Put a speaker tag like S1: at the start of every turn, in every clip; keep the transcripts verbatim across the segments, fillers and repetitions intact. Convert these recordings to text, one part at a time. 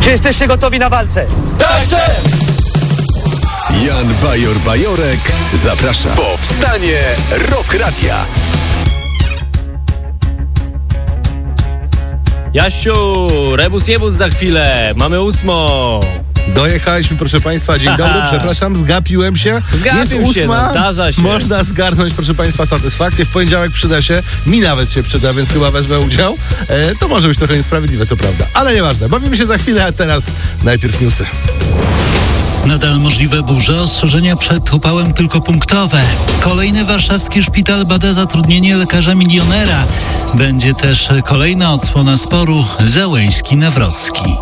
S1: Czy jesteście gotowi na walce?
S2: Tak, szef!
S3: Jan Bajor-Bajorek zaprasza. Powstanie Rock Radia.
S4: Jasiu, rebus jebus za chwilę. Mamy ósmą.
S5: Dojechaliśmy, proszę Państwa, dzień dobry, przepraszam, zgapiłem się.
S4: Zgapił
S5: Jest
S4: się,
S5: ósma,
S4: no, zdarza się.
S5: Można zgarnąć, proszę Państwa, satysfakcję. W poniedziałek przyda się, mi nawet się przyda, więc chyba wezmę udział. E, to może być trochę niesprawiedliwe, co prawda, ale nieważne. Bawimy się za chwilę, a teraz najpierw newsy.
S6: Nadal możliwe burze, ostrzeżenia przed upałem tylko punktowe. Kolejny warszawski szpital bada zatrudnienie lekarza milionera. Będzie też kolejna odsłona sporu Załęski-Nawrocki.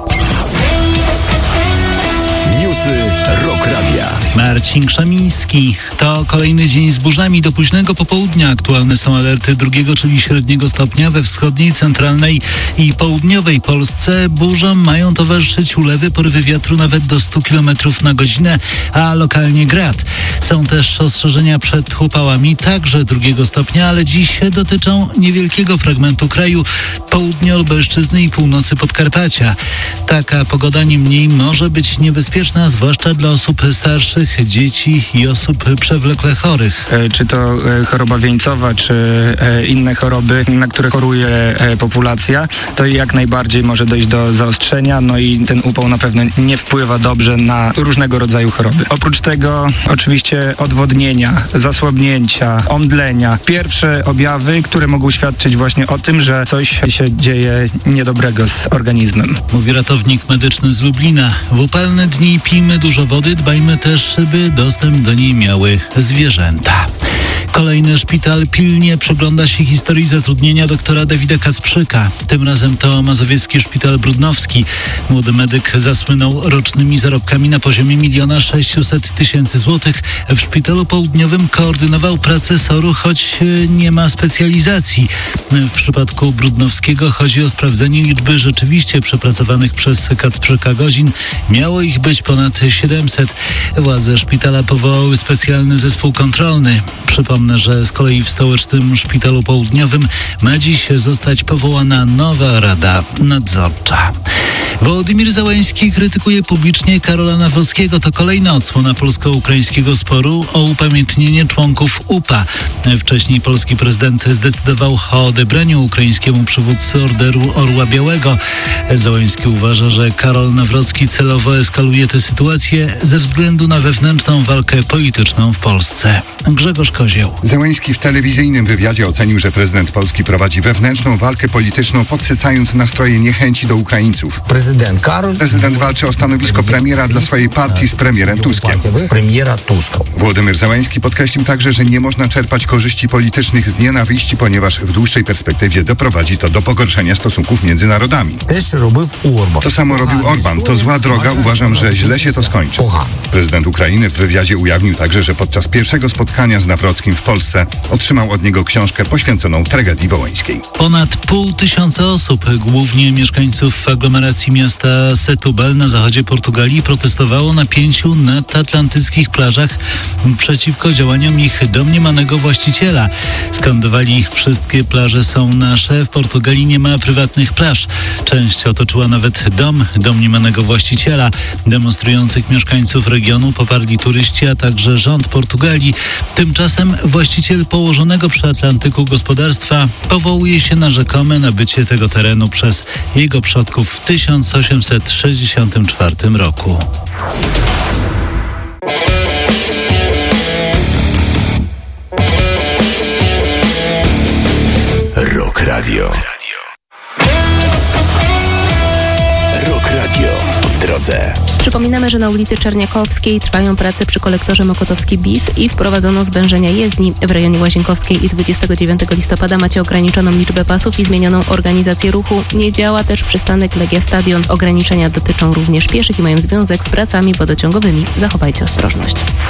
S3: Newsy Rock Radia.
S6: Marcin Krzemiński. To kolejny dzień z burzami do późnego popołudnia. Aktualne są alerty drugiego, czyli średniego stopnia we wschodniej, centralnej i południowej Polsce. Burzom mają towarzyszyć ulewy, porywy wiatru nawet do stu kilometrów na godzinę, a lokalnie grad. Są też ostrzeżenia przed upałami, także drugiego stopnia, ale dziś dotyczą niewielkiego fragmentu kraju, południa Lubelszczyzny i północy Podkarpacia. Taka pogoda niemniej może być niebezpieczna, zwłaszcza dla osób starszych, dzieci i osób przewlekle chorych.
S7: Czy to choroba wieńcowa, czy inne choroby, na które choruje populacja, to jak najbardziej może dojść do zaostrzenia, no i ten upał na pewno nie wpływa dobrze na różnego rodzaju choroby. Oprócz tego oczywiście odwodnienia, zasłabnięcia, omdlenia. Pierwsze objawy, które mogą świadczyć właśnie o tym, że coś się dzieje niedobrego z organizmem.
S6: Mówi ratownik medyczny z Lublina. W upalne dni pijmy dużo wody, dbajmy też, by dostęp do niej miały zwierzęta. Kolejny szpital pilnie przygląda się historii zatrudnienia doktora Dawida Kasprzyka. Tym razem to mazowiecki szpital brudnowski. Młody medyk zasłynął rocznymi zarobkami na poziomie miliona sześciuset tysięcy złotych. W szpitalu południowym koordynował pracę S O R-u, choć nie ma specjalizacji. W przypadku Brudnowskiego chodzi o sprawdzenie liczby rzeczywiście przepracowanych przez Kacprzyka godzin. Miało ich być ponad siedemset. Władze szpitala powołały specjalny zespół kontrolny. Przypomnę, że z kolei w stołecznym szpitalu południowym ma dziś zostać powołana nowa rada nadzorcza. Wołodymyr Załęski krytykuje publicznie Karola Nawrockiego. To kolejna odsłona polsko-ukraińskiego sporu o upamiętnienie członków U P A. Wcześniej polski prezydent zdecydował o odebraniu ukraińskiemu przywódcy Orderu Orła Białego. Załęski uważa, że Karol Nawrocki celowo eskaluje tę sytuację ze względu na wewnętrzną walkę polityczną w Polsce. Grzegorz Kozieł.
S8: Załęski w telewizyjnym wywiadzie ocenił, że prezydent Polski prowadzi wewnętrzną walkę polityczną, podsycając nastroje niechęci do Ukraińców.
S9: Prezydent Karol...
S8: Prezydent walczy o stanowisko premiera dla swojej partii z premierem Tuskiem.
S9: Premiera Tuska.
S8: Wołodymyr Załęski podkreślił także, że nie można czerpać korzyści politycznych z nienawiści, ponieważ w dłuższej perspektywie doprowadzi to do pogorszenia stosunków między narodami. To samo robił Orban. To zła droga. Uważam, że źle się to skończy. Prezydent Ukrainy w wywiadzie ujawnił także, że podczas pierwszego spotkania z Nawrockim w Polsce otrzymał od niego książkę poświęconą tragedii wołyńskiej.
S6: Ponad pół tysiąca osób, głównie mieszkańców aglomeracji miasta Setúbal na zachodzie Portugalii, protestowało na pięciu nadatlantyckich plażach przeciwko działaniom ich domniemanego właściciela. Skandowali: wszystkie plaże są nasze, w Portugalii nie ma prywatnych plaż. Część otoczyła nawet dom domniemanego właściciela. Demonstrujących mieszkańców regionu poparli turyści, a także rząd Portugalii. Tymczasem właściciel położonego przy Atlantyku gospodarstwa powołuje się na rzekome nabycie tego terenu przez jego przodków w tysiąc osiemset sześćdziesiątym czwartym roku.
S3: Rock Radio. Rock Radio w drodze.
S10: Przypominamy, że na ulicy Czerniakowskiej trwają prace przy kolektorze Mokotowski bis i wprowadzono zwężenia jezdni. W rejonie Łazienkowskiej i dwudziestego dziewiątego listopada macie ograniczoną liczbę pasów i zmienioną organizację ruchu. Nie działa też przystanek Legia Stadion. Ograniczenia dotyczą również pieszych i mają związek z pracami wodociągowymi. Zachowajcie ostrożność.